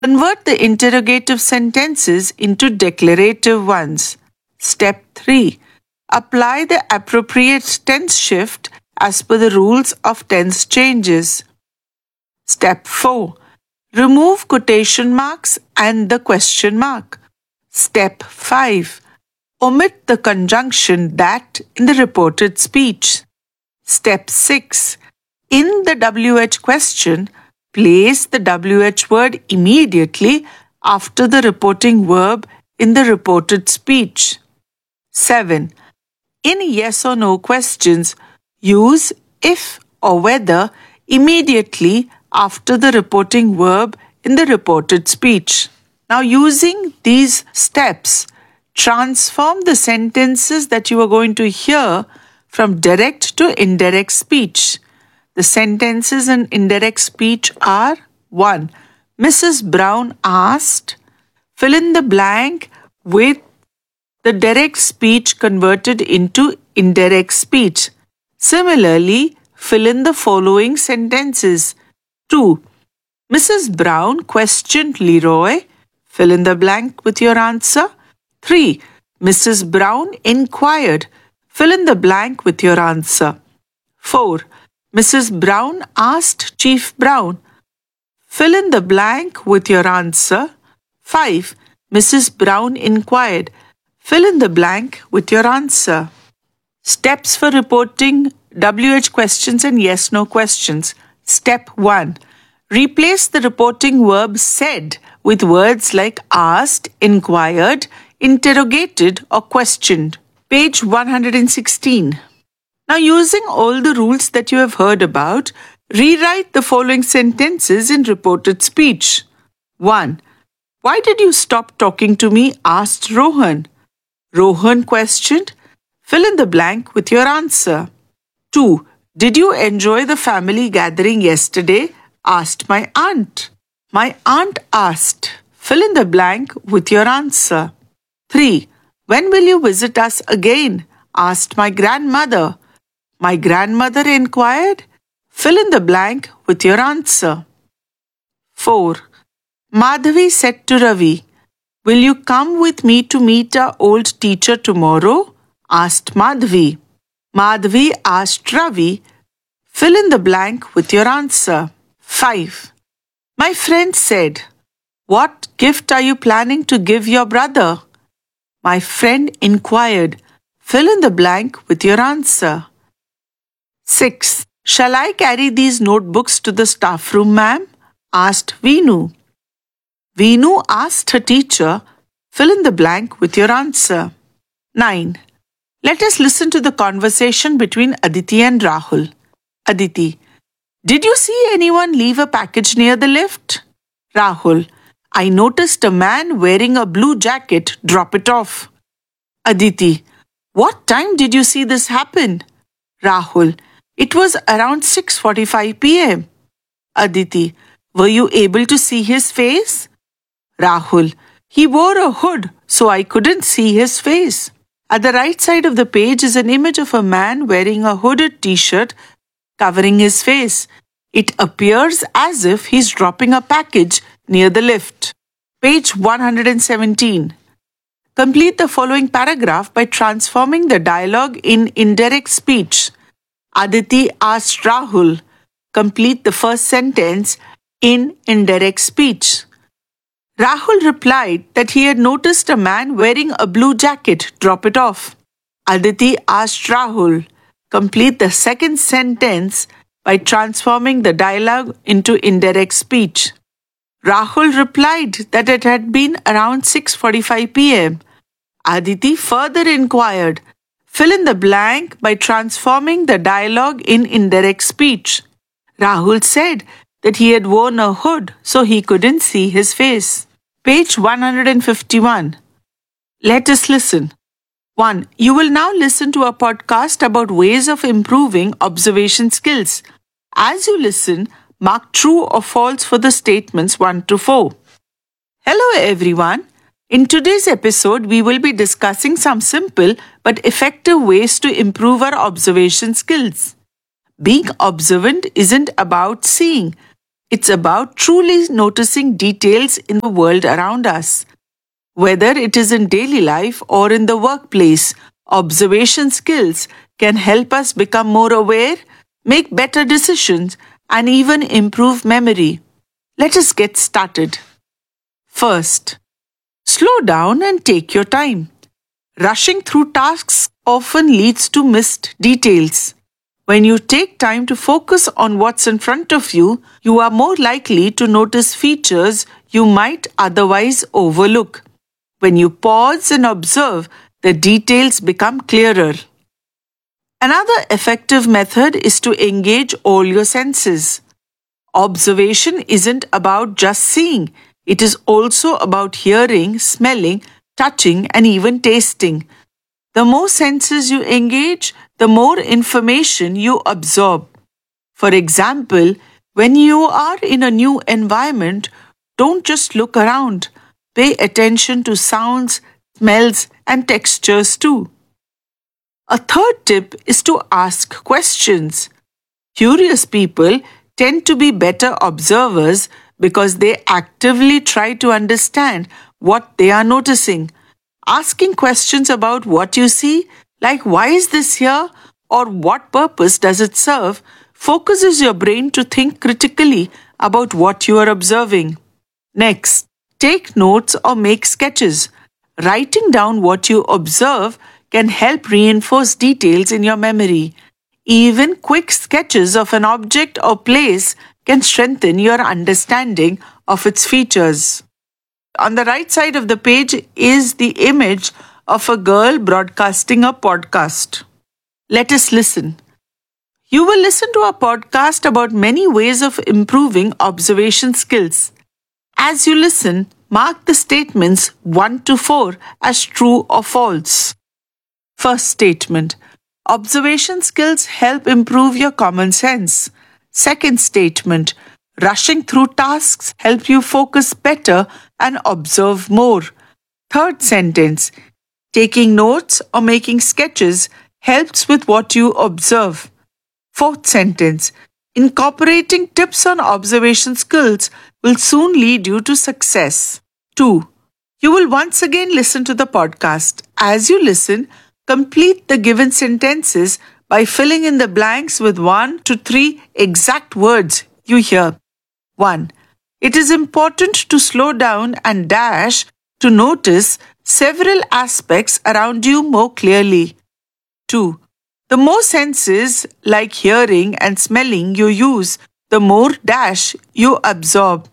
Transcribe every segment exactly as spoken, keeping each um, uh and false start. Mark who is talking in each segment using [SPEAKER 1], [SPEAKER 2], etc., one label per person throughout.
[SPEAKER 1] Convert the interrogative sentences into declarative ones. Step three. Apply the appropriate tense shift as per the rules of tense changes. Step four. Remove quotation marks and the question mark. Step five. Omit the conjunction that in the reported speech. Step six. In the W H question, place the W H word immediately after the reporting verb in the reported speech. seven. In yes or no questions, use if or whether immediately after the reporting verb in the reported speech. Now, using these steps, transform the sentences that you are going to hear from direct to indirect speech. The sentences in indirect speech are one. Missus Brown asked, fill in the blank with the direct speech converted into indirect speech. Similarly, fill in the following sentences. two. Missus Brown questioned Leroy. Fill in the blank with your answer. three. Missus Brown inquired. Fill in the blank with your answer. four. Missus Brown asked Chief Brown. Fill in the blank with your answer. five. Missus Brown inquired. Fill in the blank with your answer. Steps for reporting W H questions and yes-no questions. Step one. Replace the reporting verb said with words like asked, inquired, interrogated, or questioned. Page one hundred sixteen. Now, using all the rules that you have heard about, rewrite the following sentences in reported speech. one. Why did you stop talking to me? Asked Rohan. Rohan questioned. Fill in the blank with your answer. two. Did you enjoy the family gathering yesterday? Asked my aunt. My aunt asked. Fill in the blank with your answer. three. When will you visit us again? Asked my grandmother. My grandmother inquired. Fill in the blank with your answer. four. Madhavi said to Ravi, will you come with me to meet our old teacher tomorrow? Asked Madhavi. Madhavi asked Ravi. Fill in the blank with your answer. five. My friend said, what gift are you planning to give your brother? My friend inquired. Fill in the blank with your answer. six. Shall I carry these notebooks to the staff room, ma'am? Asked Veenu. Veenu asked her teacher. Fill in the blank with your answer. nine. Let us listen to the conversation between Aditi and Rahul. Aditi. Did you see anyone leave a package near the lift? Rahul. I noticed a man wearing a blue jacket drop it off. Aditi. What time did you see this happen? Rahul. It was around six forty-five p m Aditi. Were you able to see his face? Rahul. He wore a hood, so I couldn't see his face. At the right side of the page is an image of a man wearing a hooded t-shirt covering his face. It appears as if he's dropping a package near the lift. Page one hundred seventeen. Complete the following paragraph by transforming the dialogue in indirect speech. Aditi asked Rahul. Complete the first sentence in indirect speech. Rahul replied that he had noticed a man wearing a blue jacket drop it off. Aditi asked Rahul. Complete the second sentence by transforming the dialogue into indirect speech. Rahul replied that it had been around six forty-five p m Aditi further inquired. Fill in the blank by transforming the dialogue in indirect speech. Rahul said that he had worn a hood so he couldn't see his face. Page one hundred fifty-one. Let us listen. one. You will now listen to a podcast about ways of improving observation skills. As you listen, mark true or false for the statements one to four. Hello everyone. In today's episode, we will be discussing some simple but effective ways to improve our observation skills. Being observant isn't about seeing. It's about truly noticing details in the world around us. Whether it is in daily life or in the workplace, observation skills can help us become more aware, make better decisions, and even improve memory. Let us get started. First, slow down and take your time. Rushing through tasks often leads to missed details. When you take time to focus on what's in front of you, you are more likely to notice features you might otherwise overlook. When you pause and observe, the details become clearer. Another effective method is to engage all your senses. Observation isn't about just seeing. It is also about hearing, smelling, touching, and even tasting. The more senses you engage, the more information you absorb. For example, when you are in a new environment, don't just look around. Pay attention to sounds, smells, and textures too. A third tip is to ask questions. Curious people tend to be better observers because they actively try to understand what they are noticing. Asking questions about what you see, like why is this here or what purpose does it serve, focuses your brain to think critically about what you are observing. Next, take notes or make sketches. Writing down what you observe can help reinforce details in your memory. Even quick sketches of an object or place can strengthen your understanding of its features. On the right side of the page is the image of a girl broadcasting a podcast. Let us listen. You will listen to a podcast about many ways of improving observation skills. As you listen, mark the statements one to four as true or false. First statement. Observation skills help improve your common sense. Second statement. Rushing through tasks help you focus better and observe more. Third sentence. Taking notes or making sketches helps with what you observe. Fourth sentence. Incorporating tips on observation skills will soon lead you to success. two. You will once again listen to the podcast. As you listen, complete the given sentences by filling in the blanks with one to three exact words you hear. one. It is important to slow down and dash to notice several aspects around you more clearly. two. The more senses like hearing and smelling you use, the more dash you absorb.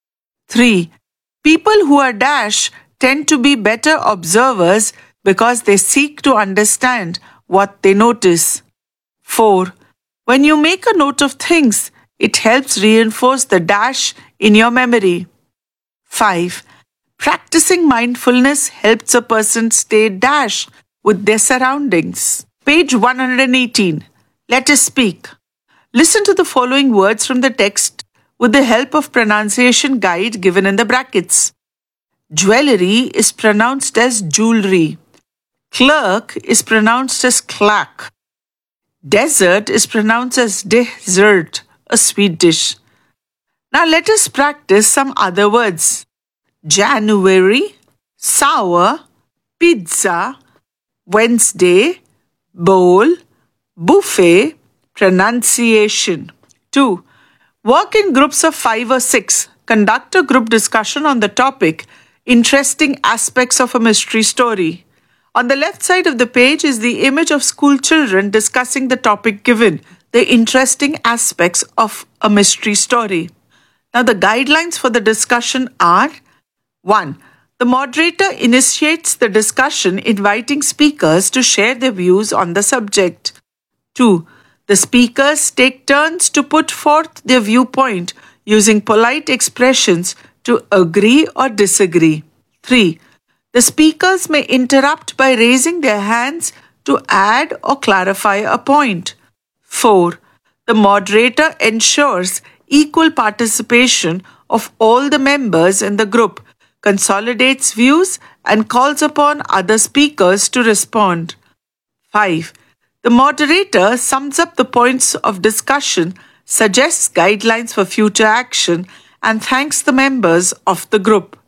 [SPEAKER 1] three. People who are dash tend to be better observers because they seek to understand what they notice. four. When you make a note of things, it helps reinforce the dash in your memory. five. Practicing mindfulness helps a person stay dash with their surroundings. Page one hundred eighteen. Let us speak. Listen to the following words from the text with the help of pronunciation guide given in the brackets. Jewelry is pronounced as jewelry. Clerk is pronounced as clack. Desert is pronounced as dessert, a sweet dish. Now let us practice some other words. January, sour, pizza, Wednesday, bowl, buffet, pronunciation. two. Work in groups of five or six. Conduct a group discussion on the topic, interesting aspects of a mystery story. On the left side of the page is the image of school children discussing the topic given, the interesting aspects of a mystery story. Now the guidelines for the discussion are: one. The moderator initiates the discussion, inviting speakers to share their views on the subject. two. The speakers take turns to put forth their viewpoint using polite expressions to agree or disagree. three. The speakers may interrupt by raising their hands to add or clarify a point. four. The moderator ensures equal participation of all the members in the group, consolidates views, and calls upon other speakers to respond. five. The moderator sums up the points of discussion, suggests guidelines for future action, and thanks the members of the group.